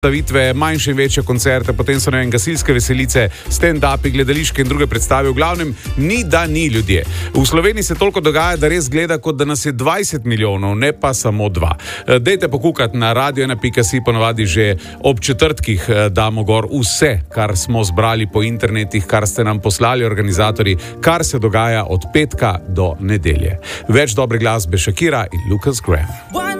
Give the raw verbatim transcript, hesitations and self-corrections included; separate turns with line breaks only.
predstavitve, manjše in večje koncerte, potem so ne vem, gasilske veselice, stand-upi, gledališke in druge predstave. V glavnem, ni da ni ljudje. V Sloveniji se toliko dogaja, da res gleda, kot da nas je dvajset milijonov, ne pa samo dva. Dejte pokukati na radio ena pika si, ponovadi že ob četrtkih damo gor vse, kar smo zbrali po internetih, kar ste nam poslali organizatorji, kar se dogaja od petka do nedelje. Več dobre glasbe Shakira in Lucas Graham.